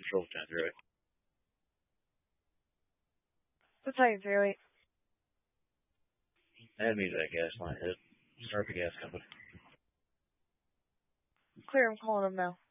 Patrol 10-8. What's Titan 308? Enemies at gas line hit. Start the gas company. Clear, I'm calling them now.